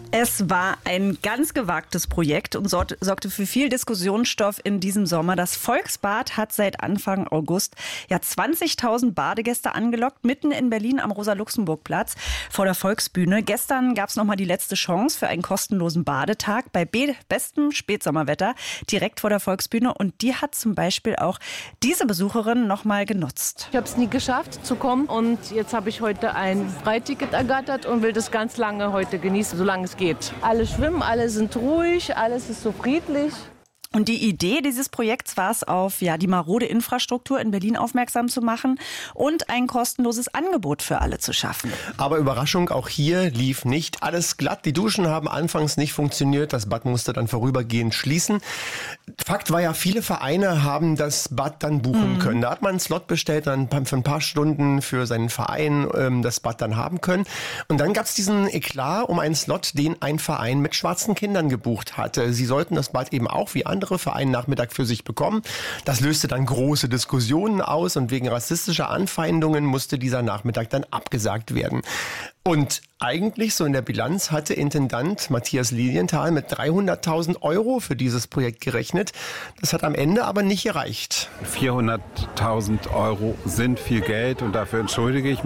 Es war ein ganz gewagtes Projekt und sorgte für viel Diskussionsstoff in diesem Sommer. Das Volksbad hat seit Anfang August 20.000 Badegäste angelockt, mitten in Berlin am Rosa-Luxemburg-Platz vor der Volksbühne. Gestern gab es nochmal die letzte Chance für einen kostenlosen Badetag bei bestem Spätsommerwetter direkt vor der Volksbühne. Und die hat zum Beispiel auch diese Besucherin nochmal genutzt. Ich habe es nie geschafft zu kommen und jetzt habe ich heute ein Freiticket ergattert und will das ganz lange heute genießen, solange es geht. Alle schwimmen, alle sind ruhig, alles ist so friedlich. Und die Idee dieses Projekts war es, auf die marode Infrastruktur in Berlin aufmerksam zu machen und ein kostenloses Angebot für alle zu schaffen. Aber Überraschung, auch hier lief nicht alles glatt. Die Duschen haben anfangs nicht funktioniert. Das Bad musste dann vorübergehend schließen. Fakt war ja, viele Vereine haben das Bad dann buchen können. Da hat man einen Slot bestellt, dann für ein paar Stunden für seinen Verein das Bad dann haben können. Und dann gab es diesen Eklat um einen Slot, den ein Verein mit schwarzen Kindern gebucht hatte. Sie sollten das Bad eben auch wie andere Vereine Nachmittag für sich bekommen. Das löste dann große Diskussionen aus und wegen rassistischer Anfeindungen musste dieser Nachmittag dann abgesagt werden. Und eigentlich so in der Bilanz hatte Intendant Matthias Lilienthal mit 300.000 Euro für dieses Projekt gerechnet. Das hat am Ende aber nicht gereicht. 400.000 Euro sind viel Geld und dafür entschuldige ich mich.